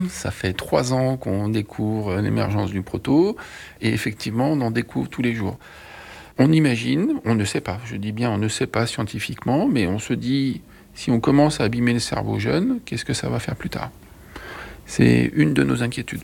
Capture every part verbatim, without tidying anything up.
Ça fait trois ans qu'on découvre l'émergence du proto et effectivement, on en découvre tous les jours. On imagine, on ne sait pas, je dis bien on ne sait pas scientifiquement, mais on se dit, si on commence à abîmer le cerveau jeune, qu'est-ce que ça va faire plus tard ? C'est une de nos inquiétudes.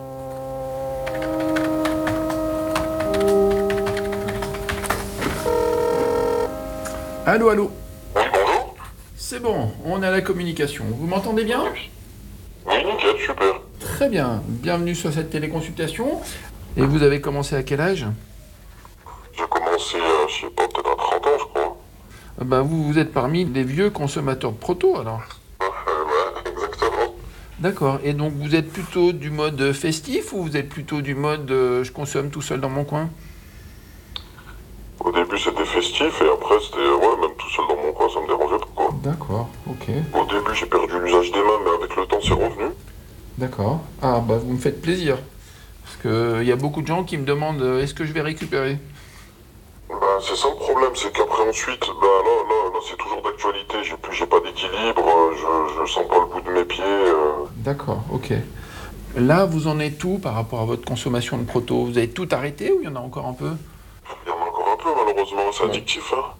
Allô, allô ? Oui, bonjour. C'est bon, on a la communication. Vous m'entendez bien ? Oui, nickel, super. Très bien, bienvenue sur cette téléconsultation. Et vous avez commencé à quel âge ? J'ai commencé, euh, je sais pas, peut-être à trente ans, je crois. Ben, vous, vous êtes parmi les vieux consommateurs de proto, alors ? Euh, ouais, exactement. D'accord, et donc vous êtes plutôt du mode festif ou vous êtes plutôt du mode euh, je consomme tout seul dans mon coin ? Au début, c'était festif, et après, c'était, ouais, même tout seul dans mon coin, ça me dérangeait pas, quoi. D'accord, ok. Au début, j'ai perdu l'usage des mains, mais avec le temps, c'est revenu. D'accord. Ah, bah vous me faites plaisir. Parce qu'il y a beaucoup de gens qui me demandent euh, est-ce que je vais récupérer ? Ben, c'est ça le problème, c'est qu'après, ensuite, ben, là, là, là, c'est toujours d'actualité. J'ai plus, j'ai pas d'équilibre, euh, je, je sens pas le bout de mes pieds. Euh... D'accord, ok. Là, vous en êtes où par rapport à votre consommation de proto ? Vous avez tout arrêté ou il y en a encore un peu ? Il y en a encore un peu, malheureusement, c'est Ouais. addictif, hein.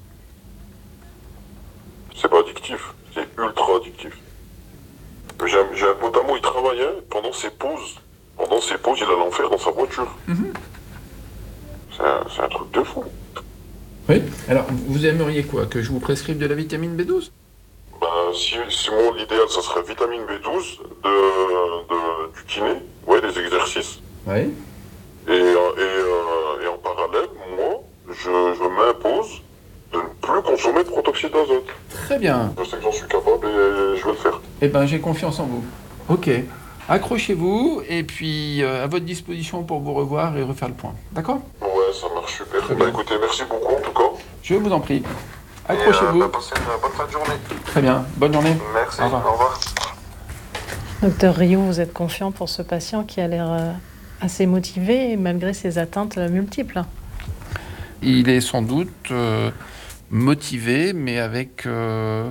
C'est pas addictif, c'est ultra addictif. J'ai un, j'ai un pote à moi, il travaillait pendant ses pauses. Pendant ses pauses, il allait en faire dans sa voiture. Mhm. C'est un, c'est un truc de fou. Oui. Alors, vous aimeriez quoi ? Que je vous prescrive de la vitamine B douze ? Ben, si, si moi, l'idéal, ça serait vitamine B douze, de, de, du kiné, ouais, des exercices. Oui. Et, euh, et, euh, et en parallèle, moi, je, je m'impose de ne plus consommer de protoxyde d'azote. Très bien. Je sais que j'en suis capable et je vais le faire. Eh ben, j'ai confiance en vous. Ok. Accrochez-vous et puis euh, à votre disposition pour vous revoir et refaire le point. D'accord ? Ouais, ça marche super. Très Bah bien. écoutez, merci beaucoup en tout cas. Je vous en prie. Et, Accrochez-vous. euh, bah, passez une bonne fin de journée. Très bien. Bonne journée. Merci, Au revoir. au revoir. Docteur Rio, vous êtes confiant pour ce patient qui a l'air euh, assez motivé malgré ses atteintes multiples ? Il est sans doute euh, motivé, mais avec euh,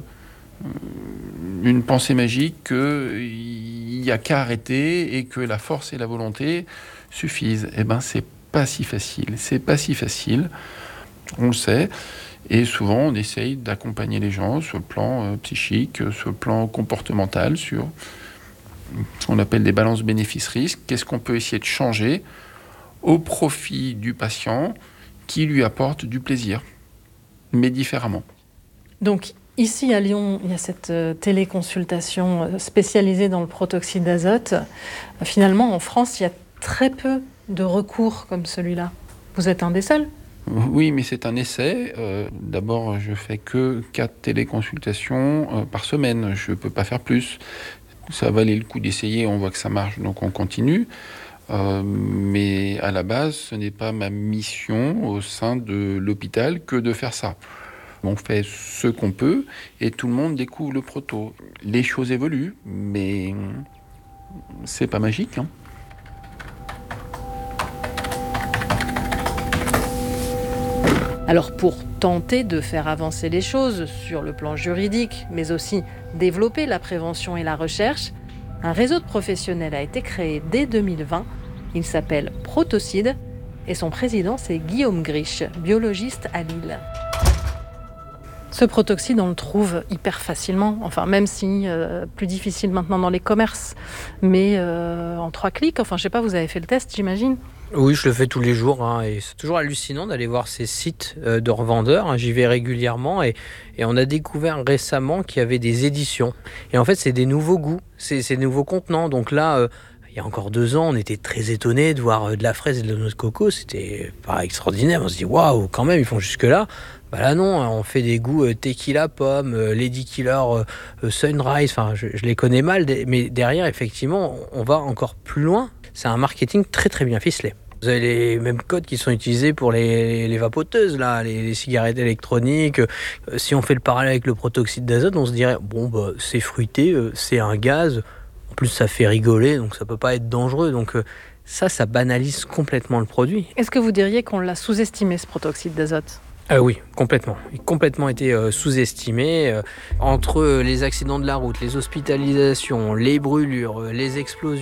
une pensée magique qu'il n'y a qu'à arrêter et que la force et la volonté suffisent. Eh bien, c'est pas si facile. C'est pas si facile. On le sait. Et souvent, on essaye d'accompagner les gens sur le plan euh, psychique, sur le plan comportemental, sur ce qu'on appelle des balances bénéfices-risques. Qu'est-ce qu'on peut essayer de changer au profit du patient qui lui apporte du plaisir, mais différemment. Donc, ici à Lyon, il y a cette euh, téléconsultation euh, spécialisée dans le protoxyde d'azote. Euh, finalement, en France, il y a très peu de recours comme celui-là. Vous êtes un des seuls ? Oui, mais c'est un essai. Euh, d'abord, je fais que quatre téléconsultations euh, par semaine. Je ne peux pas faire plus. Ça valait le coup d'essayer, on voit que ça marche, donc on continue. Euh, mais à la base, ce n'est pas ma mission au sein de l'hôpital que de faire ça. On fait ce qu'on peut et tout le monde découvre le proto. Les choses évoluent, mais c'est pas magique, hein. Alors pour tenter de faire avancer les choses sur le plan juridique, mais aussi développer la prévention et la recherche, un réseau de professionnels a été créé dès deux mille vingt. Il s'appelle Protocide et son président c'est Guillaume Griche, biologiste à Lille. Ce protoxyde, on le trouve hyper facilement, enfin même si euh, plus difficile maintenant dans les commerces, mais euh, en trois clics, enfin je sais pas, vous avez fait le test j'imagine ? Oui, je le fais tous les jours hein, et c'est toujours hallucinant d'aller voir ces sites euh, de revendeurs. Hein, j'y vais régulièrement et, et on a découvert récemment qu'il y avait des éditions. Et en fait, c'est des nouveaux goûts, c'est, c'est des nouveaux contenants. Donc là, euh, il y a encore deux ans, on était très étonnés de voir euh, de la fraise et de la noix de coco. C'était pas extraordinaire. On se dit, waouh, quand même, ils font jusque-là. Bah là non, on fait des goûts euh, tequila pomme, euh, Lady Killer euh, Sunrise, enfin je, je les connais mal, mais derrière effectivement on va encore plus loin. C'est un marketing très très bien ficelé. Vous avez les mêmes codes qui sont utilisés pour les, les vapoteuses, là, les, les cigarettes électroniques. Euh, si on fait le parallèle avec le protoxyde d'azote, on se dirait bon bah c'est fruité, euh, c'est un gaz. En plus ça fait rigoler, donc ça peut pas être dangereux. Donc euh, ça, ça banalise complètement le produit. Est-ce que vous diriez qu'on l'a sous-estimé ce protoxyde d'azote ? Ah oui, complètement. Il a complètement été euh, sous-estimé. Euh, entre les accidents de la route, les hospitalisations, les brûlures, euh, les explosions,